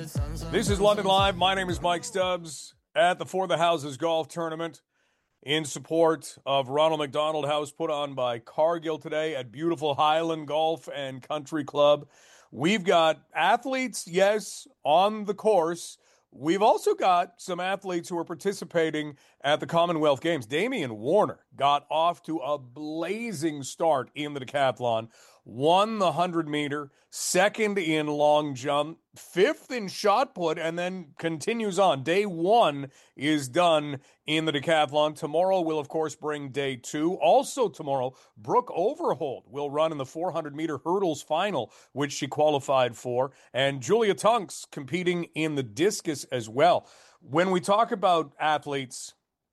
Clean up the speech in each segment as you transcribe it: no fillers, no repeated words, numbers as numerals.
This is London Live. My name is Mike Stubbs at the For the Houses Golf Tournament in support of Ronald McDonald House, put on by Cargill today at beautiful Highland Golf and Country Club. We've got athletes, yes, on the course. We've also got some athletes who are participating at the Commonwealth Games. Damian Warner got off to a blazing start in the decathlon, won the 100-meter, second in long jump, fifth in shot put, and then continues on. Day one is done in the decathlon. Tomorrow will, of course, bring day two. Also tomorrow, Brooke Overholt will run in the 400-meter hurdles final, which she qualified for, and Julia Tunks competing in the discus as well. When we talk about athletes,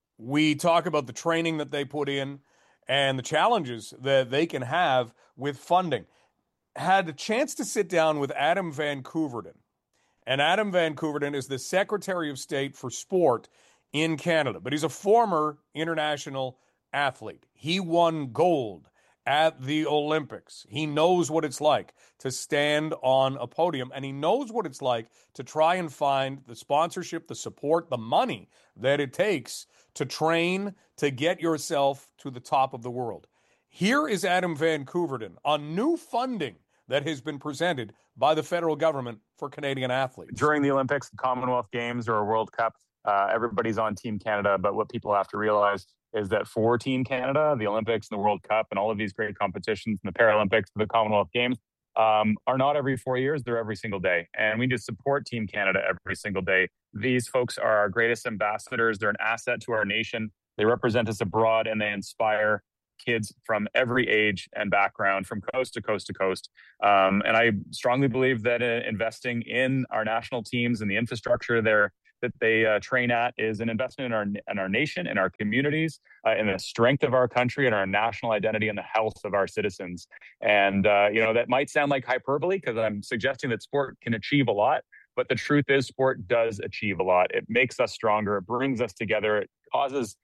we talk about the training that they put in and the challenges that they can have with funding. Had a chance to sit down with Adam Van Koeverden. And Adam Van Koeverden is the Secretary of State for Sport in Canada, but he's a former international athlete. He won gold at the Olympics. He knows what it's like to stand on a podium, and he knows what it's like to try and find the sponsorship, the support, the money that it takes to train to get yourself to the top of the world. Here is Adam Van Koeverden on new funding that has been presented by the federal government for Canadian athletes. During the Olympics, the Commonwealth Games, or a World Cup, everybody's on Team Canada, but what people have to realize is that for Team Canada, the Olympics and the World Cup and all of these great competitions and the Paralympics, the Commonwealth Games, are not every 4 years, they're every single day. And we need to support Team Canada every single day. These folks are our greatest ambassadors. They're an asset to our nation. They represent us abroad, and they inspire kids from every age and background, from coast to coast to coast. And I strongly believe that investing in our national teams and the infrastructure there that they train at is an investment in our nation, in our communities, in the strength of our country and our national identity and the health of our citizens. And, that might sound like hyperbole because I'm suggesting that sport can achieve a lot. But the truth is, sport does achieve a lot. It makes us stronger. It brings us together. It causes,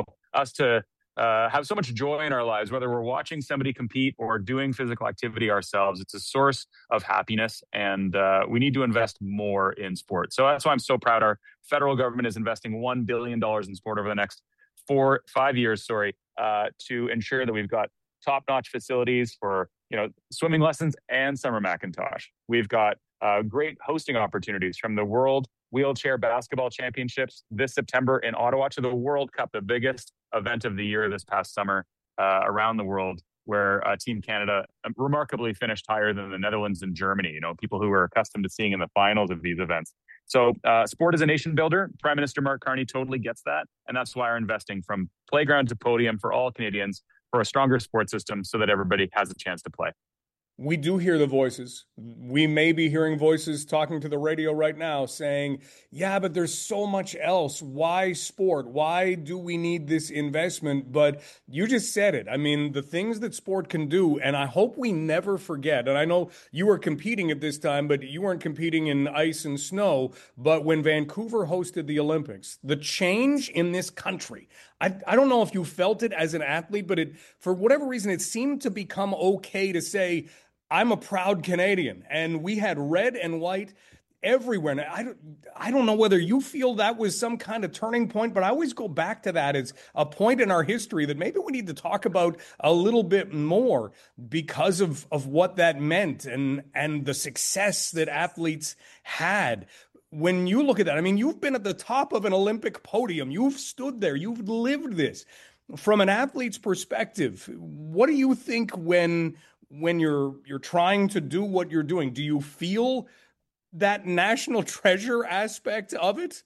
us to have so much joy in our lives, whether we're watching somebody compete or doing physical activity ourselves. It's a source of happiness, and we need to invest more in sport. So that's why I'm so proud our federal government is investing $1 billion in sport over the next 5 years, to ensure that we've got top-notch facilities for, swimming lessons and Summer Macintosh. We've got great hosting opportunities, from the World Wheelchair Basketball Championships this September in Ottawa to the World Cup, the biggest event of the year this past summer around the world, where Team Canada remarkably finished higher than the Netherlands and Germany, people who are accustomed to seeing in the finals of these events. So sport is a nation builder. Prime Minister Mark Carney totally gets that. And that's why we're investing from playground to podium for all Canadians for a stronger sports system so that everybody has a chance to play. We do hear the voices. We may be hearing voices talking to the radio right now saying, yeah, but there's so much else. Why sport? Why do we need this investment? But you just said it. I mean, the things that sport can do, and I hope we never forget. And I know you were competing at this time, but you weren't competing in ice and snow. But when Vancouver hosted the Olympics, the change in this country, I don't know if you felt it as an athlete, but for whatever reason, it seemed to become okay to say, I'm a proud Canadian, and we had red and white everywhere. And I don't know whether you feel that was some kind of turning point, but I always go back to that as a point in our history that maybe we need to talk about a little bit more because of what that meant and the success that athletes had. When you look at that, I mean, you've been at the top of an Olympic podium. You've stood there. You've lived this. From an athlete's perspective, what do you think when you're trying to do what you're doing? Do you feel that national treasure aspect of it?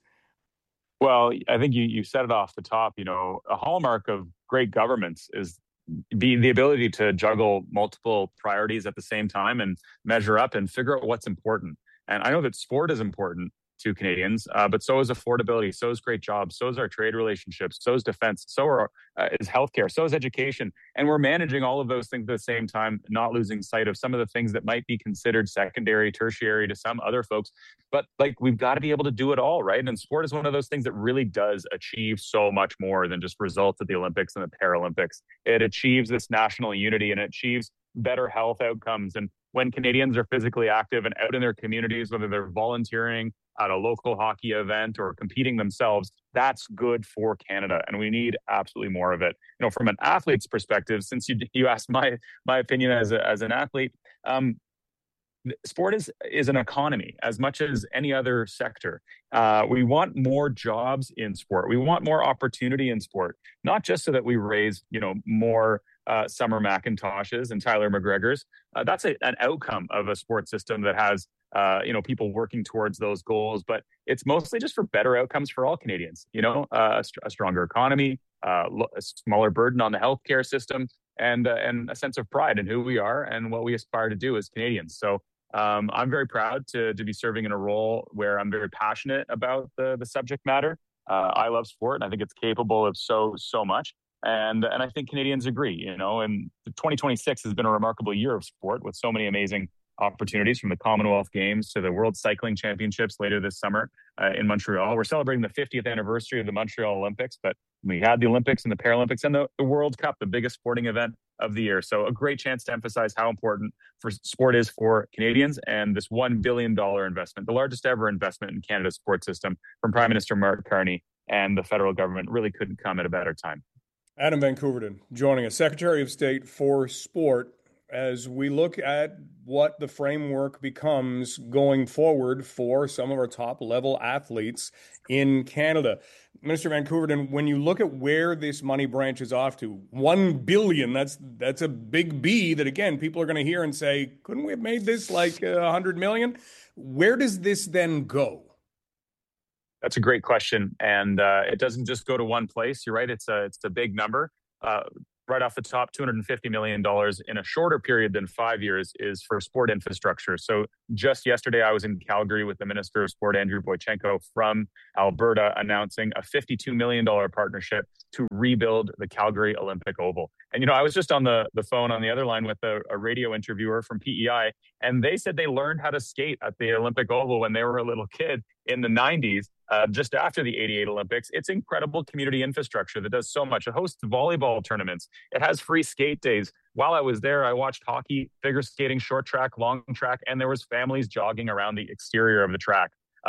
Well, I think you said it off the top. A hallmark of great governments is the ability to juggle multiple priorities at the same time and measure up and figure out what's important. And I know that sport is important to Canadians, but so is affordability, so is great jobs, so is our trade relationships, so is defense, is healthcare, so is education. And we're managing all of those things at the same time, not losing sight of some of the things that might be considered secondary, tertiary to some other folks. But we've got to be able to do it all, right? And sport is one of those things that really does achieve so much more than just results at the Olympics and the Paralympics. It achieves this national unity, and it achieves better health outcomes and when Canadians are physically active and out in their communities, whether they're volunteering at a local hockey event or competing themselves, that's good for Canada. And we need absolutely more of it. From an athlete's perspective, since you asked my opinion as an athlete, sport is an economy as much as any other sector. We want more jobs in sport. We want more opportunity in sport, not just so that we raise, more Summer McIntoshes and Tyler McGregors. That's an outcome of a sports system that has, people working towards those goals. But it's mostly just for better outcomes for all Canadians. A stronger economy, a smaller burden on the healthcare system, and a sense of pride in who we are and what we aspire to do as Canadians. So I'm very proud to be serving in a role where I'm very passionate about the subject matter. I love sport, and I think it's capable of so much. And I think Canadians agree, and 2026 has been a remarkable year of sport with so many amazing opportunities, from the Commonwealth Games to the World Cycling Championships later this summer in Montreal. We're celebrating the 50th anniversary of the Montreal Olympics, but we had the Olympics and the Paralympics and the World Cup, the biggest sporting event of the year. So a great chance to emphasize how important sport is for Canadians, and this $1 billion investment, the largest ever investment in Canada's sports system from Prime Minister Mark Carney and the federal government, really couldn't come at a better time. Adam Van Koeverden joining us, Secretary of State for Sport, as we look at what the framework becomes going forward for some of our top-level athletes in Canada. Minister Van Koeverden, when you look at where this money branches off to, $1 billion, that's a big B that, again, people are going to hear and say, couldn't we have made this like $100 million? Where does this then go? That's a great question. And it doesn't just go to one place. You're right. It's a big number. Right off the top, $250 million in a shorter period than 5 years is for sport infrastructure. So just yesterday, I was in Calgary with the Minister of Sport, Andrew Boychenko from Alberta, announcing a $52 million partnership to rebuild the Calgary Olympic Oval. And, I was just on the phone on the other line with a radio interviewer from PEI, and they said they learned how to skate at the Olympic Oval when they were a little kid in the 90s. Just after the 88 Olympics. It's incredible community infrastructure that does so much. It hosts volleyball tournaments. It has free skate days. While I was there, I watched hockey, figure skating, short track, long track, and there was families jogging around the exterior of the track.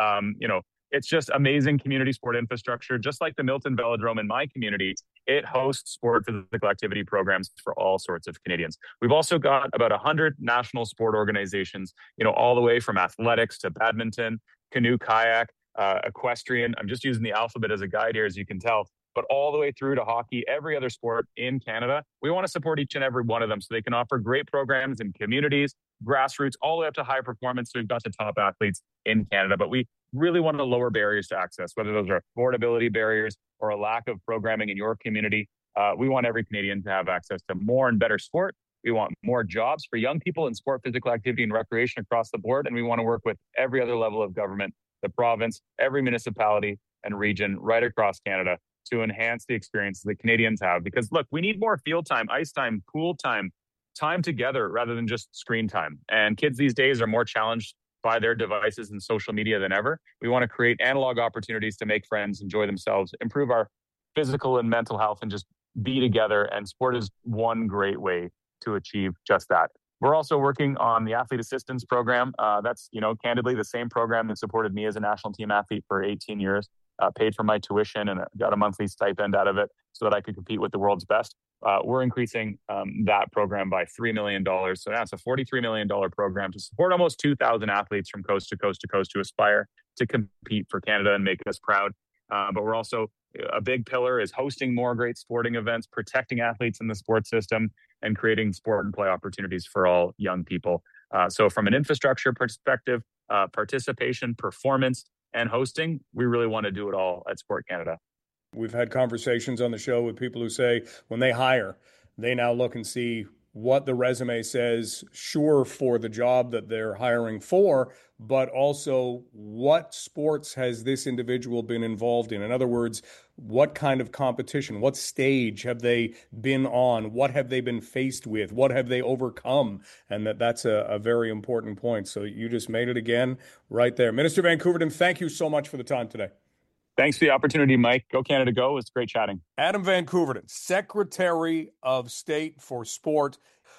It's just amazing community sport infrastructure. Just like the Milton Velodrome in my community, it hosts sport physical activity programs for all sorts of Canadians. We've also got about 100 national sport organizations, all the way from athletics to badminton, canoe, kayak, equestrian. I'm just using the alphabet as a guide here, as you can tell, but all the way through to hockey, every other sport in Canada. We want to support each and every one of them so they can offer great programs in communities, grassroots, all the way up to high performance. So we've got the top athletes in Canada, but we really want to lower barriers to access, whether those are affordability barriers or a lack of programming in your community. We want every Canadian to have access to more and better sport. We want more jobs for young people in sport, physical activity, and recreation across the board. And we want to work with every other level of government, the province, every municipality and region right across Canada to enhance the experiences that Canadians have. Because look, we need more field time, ice time, pool time together rather than just screen time. And kids these days are more challenged by their devices and social media than ever. We want to create analog opportunities to make friends, enjoy themselves, improve our physical and mental health, and just be together. And sport is one great way to achieve just that. We're also working on the athlete assistance program. That's, candidly the same program that supported me as a national team athlete for 18 years, paid for my tuition and got a monthly stipend out of it so that I could compete with the world's best. We're increasing that program by $3 million. So that's a $43 million program to support almost 2,000 athletes from coast to coast to coast who aspire to compete for Canada and make us proud. But we're also, a big pillar is hosting more great sporting events, protecting athletes in the sports system, and creating sport and play opportunities for all young people. So from an infrastructure perspective, participation, performance, and hosting, we really want to do it all at Sport Canada. We've had conversations on the show with people who say when they hire, they now look and see what the resume says, sure, for the job that they're hiring for, but also what sports has this individual been involved in? In other words, what kind of competition, what stage have they been on? What have they been faced with? What have they overcome? And that's a very important point. So you just made it again right there. Minister Van Koeverden, thank you so much for the time today. Thanks for the opportunity, Mike. Go Canada, go. It's great chatting. Adam Van Koeverden, Secretary of State for Sport.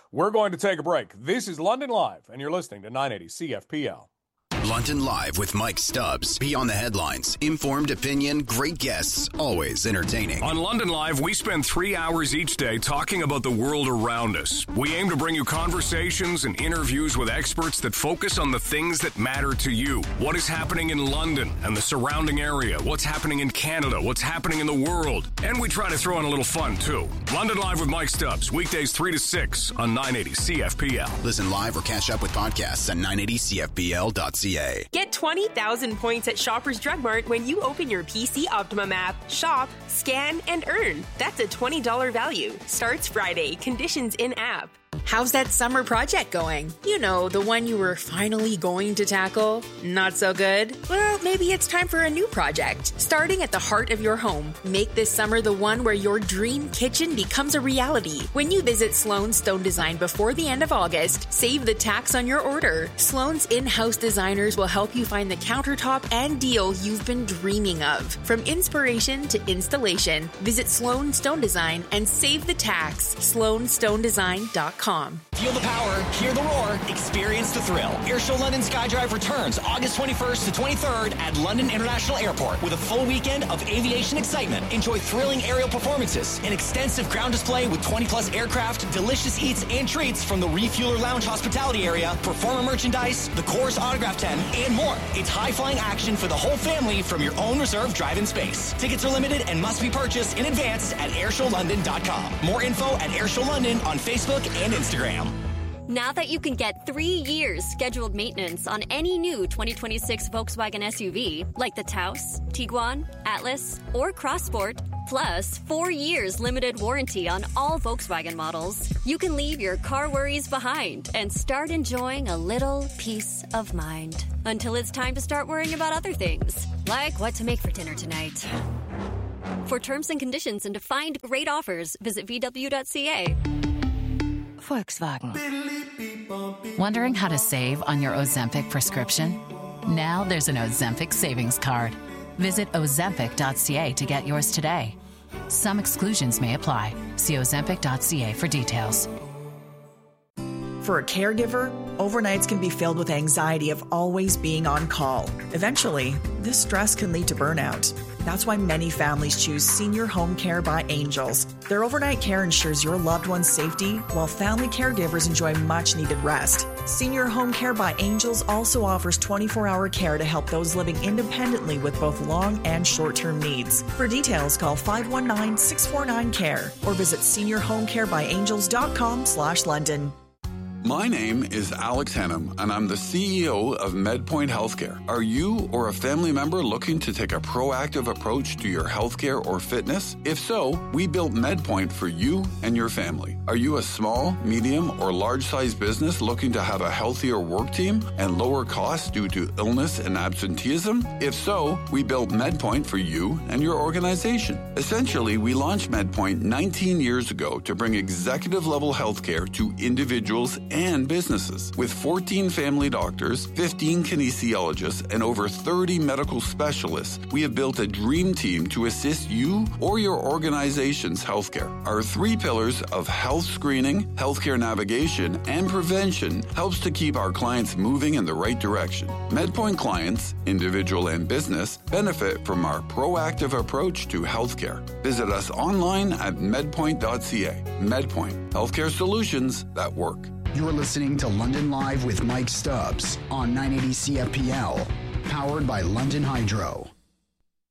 We're going to take a break. This is London Live, and you're listening to 980 CFPL. London Live with Mike Stubbs. Beyond the headlines. Informed opinion, great guests, always entertaining. On London Live, we spend 3 hours each day talking about the world around us. We aim to bring you conversations and interviews with experts that focus on the things that matter to you. What is happening in London and the surrounding area? What's happening in Canada? What's happening in the world? And we try to throw in a little fun, too. London Live with Mike Stubbs, weekdays 3 to 6 on 980 CFPL. Listen live or catch up with podcasts at 980CFPL.ca. Get 20,000 points at Shoppers Drug Mart when you open your PC Optimum app. Shop, scan, and earn. That's a $20 value. Starts Friday. Conditions in app. How's that summer project going? You know, the one you were finally going to tackle? Not so good? Well, maybe it's time for a new project. Starting at the heart of your home, make this summer the one where your dream kitchen becomes a reality. When you visit Sloan Stone Design before the end of August, save the tax on your order. Sloan's in-house designers will help you find the countertop and deal you've been dreaming of. From inspiration to installation, visit Sloan Stone Design and save the tax. SloanStoneDesign.com. Feel the power, hear the roar, experience the thrill. Airshow London Skydrive returns August 21st to 23rd at London International Airport with a full weekend of aviation excitement. Enjoy thrilling aerial performances, an extensive ground display with 20-plus aircraft, delicious eats and treats from the Refueler Lounge hospitality area, performer merchandise, the Coors autograph tent, and more. It's high-flying action for the whole family from your own reserved drive-in space. Tickets are limited and must be purchased in advance at airshowlondon.com. More info at Airshow London on Facebook and Instagram. Now that you can get 3 years scheduled maintenance on any new 2026 Volkswagen SUV, like the Taos, Tiguan, Atlas, or Crossport, plus 4 years limited warranty on all Volkswagen models, you can leave your car worries behind and start enjoying a little peace of mind. Until it's time to start worrying about other things, like what to make for dinner tonight. For terms and conditions and to find great offers, visit VW.ca. Volkswagen. Wondering how to save on your Ozempic prescription? Now there's an Ozempic savings card. Visit Ozempic.ca to get yours today. Some exclusions may apply. See Ozempic.ca for details. For a caregiver, overnights can be filled with anxiety of always being on call. Eventually, this stress can lead to burnout. That's why many families choose Senior Home Care by Angels. Their overnight care ensures your loved one's safety, while family caregivers enjoy much-needed rest. Senior Home Care by Angels also offers 24-hour care to help those living independently with both long and short-term needs. For details, call 519-649-CARE or visit seniorhomecarebyangels.com/London. My name is Alex Hannum, and I'm the CEO of MedPoint Healthcare. Are you or a family member looking to take a proactive approach to your healthcare or fitness? If so, we built MedPoint for you and your family. Are you a small, medium, or large-sized business looking to have a healthier work team and lower costs due to illness and absenteeism? If so, we built MedPoint for you and your organization. Essentially, we launched MedPoint 19 years ago to bring executive-level healthcare to individuals and businesses. With 14 family doctors, 15 kinesiologists, and over 30 medical specialists, we have built a dream team to assist you or your organization's healthcare. Our 3 pillars of health screening, healthcare navigation, and prevention helps to keep our clients moving in the right direction. MedPoint clients, individual and business, benefit from our proactive approach to healthcare. Visit us online at medpoint.ca. MedPoint, healthcare solutions that work. You're listening to London Live with Mike Stubbs on 980 CFPL, powered by London Hydro.